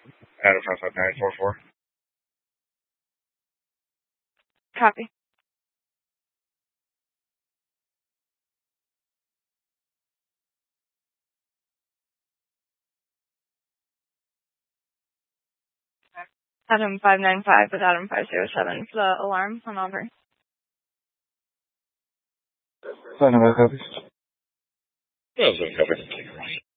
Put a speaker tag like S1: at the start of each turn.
S1: Adam 55944.
S2: Copy. Adam 595 with Adam 507 for the alarm on Auburn.
S1: 595 copies.
S3: Yeah, I was going to cover.